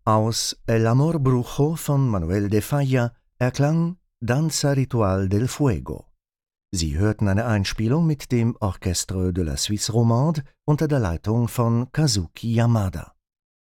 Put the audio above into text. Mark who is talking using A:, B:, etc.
A: Aus El Amor Brujo von Manuel de Falla erklang Danza Ritual del Fuego. Sie hörten eine Einspielung mit dem Orchestre de la Suisse Romande unter der Leitung von Kazuki Yamada.